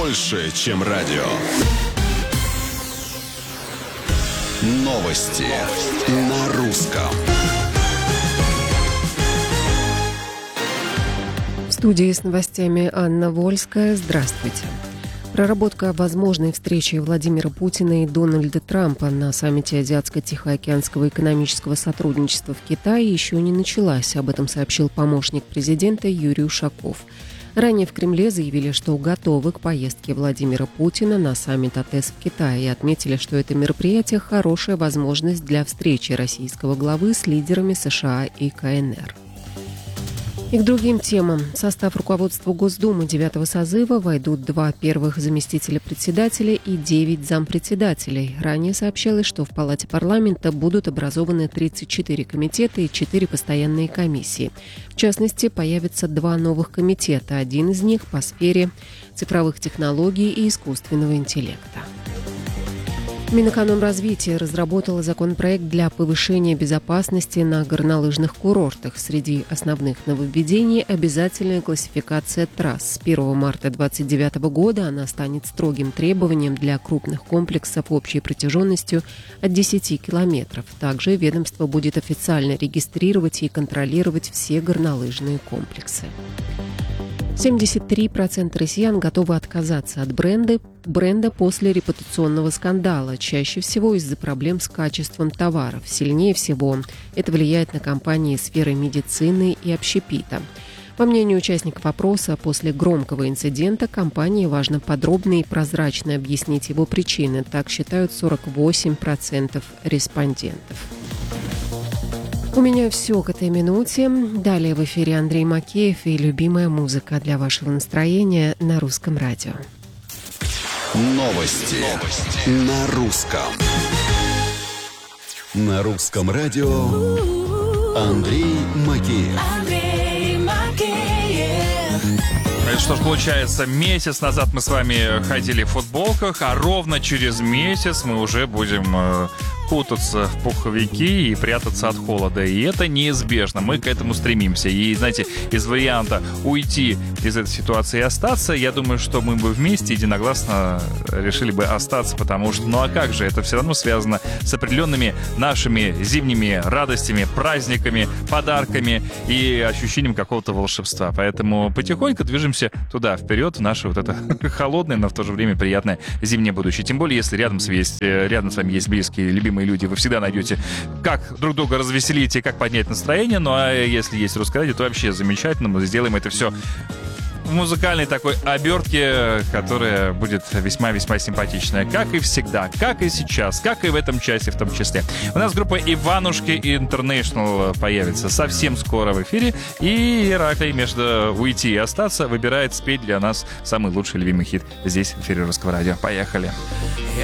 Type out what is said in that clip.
больше, чем радио. Новости на русском. В студии с новостями Анна Вольская. Здравствуйте. Проработка возможной встречи Владимира Путина и Дональда Трампа на саммите Азиатско-Тихоокеанского экономического сотрудничества в Китае еще не началась. Об этом сообщил помощник президента Юрий Ушаков. Ранее в Кремле заявили, что готовы к поездке Владимира Путина на саммит АТЭС в Китае и отметили, что это мероприятие – хорошая возможность для встречи российского главы с лидерами США и КНР. И к другим темам. В состав руководства Госдумы 9-го созыва войдут 2 первых заместителя председателя и 9 зампредседателей. Ранее сообщалось, что в Палате парламента будут образованы 34 комитета и 4 постоянные комиссии. В частности, появятся 2 новых комитета. Один из них по сфере цифровых технологий и искусственного интеллекта. Минэкономразвития разработала законопроект для повышения безопасности на горнолыжных курортах. Среди основных нововведений – обязательная классификация трасс. С 1 марта 2029 года она станет строгим требованием для крупных комплексов общей протяженностью от 10 километров. Также ведомство будет официально регистрировать и контролировать все горнолыжные комплексы. 73% россиян готовы отказаться от бренда после репутационного скандала, чаще всего из-за проблем с качеством товаров. Сильнее всего это влияет на компании сферы медицины и общепита. По мнению участников опроса, после громкого инцидента компании важно подробно и прозрачно объяснить его причины. Так считают 48% респондентов. У меня все к этой минуте. Далее в эфире Андрей Макеев и любимая музыка для вашего настроения на Русском радио. Новости на русском. На Русском радио Андрей Макеев. Что ж, получается, месяц назад мы с вами ходили в футболках, а ровно через месяц мы уже будем кутаться в пуховики и прятаться от холода. И это неизбежно. Мы к этому стремимся. И, знаете, из варианта уйти из этой ситуации и остаться, я думаю, что мы бы вместе единогласно решили бы остаться, потому что, ну а как же, это все равно связано с определенными нашими зимними радостями, праздниками, подарками и ощущением какого-то волшебства. Поэтому потихоньку движемся туда, вперед, в наше вот это холодное, но в то же время приятное зимнее будущее. Тем более, если рядом с вами есть близкие, любимые люди, вы всегда найдете, как друг друга развеселить и как поднять настроение. Ну а если есть русское радио, то вообще замечательно. Мы сделаем это все в музыкальной такой обертке, которая будет весьма-весьма симпатичная. Как и всегда, как и сейчас, как и в этом часе в том числе. У нас группа Иванушки International появится совсем скоро в эфире. И Ираклий между уйти и остаться выбирает спеть для нас самый лучший любимый хит здесь в эфире Русского радио. Поехали!